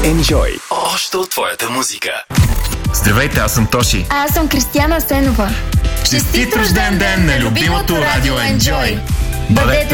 Enjoy. Още от твоята музика. Здравейте, аз съм Тоши. А аз съм Кристияна Сенова. Честит рожден ден на любимото радио Enjoy! Бъдете